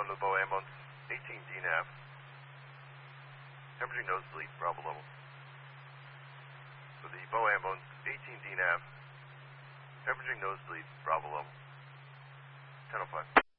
going to the Bow ambulance, 18 DNAV. Temperature nosebleed, Bravo level. So the Bow ambulance, 18 DNAV. Temperature nosebleed, Bravo level. 10:05.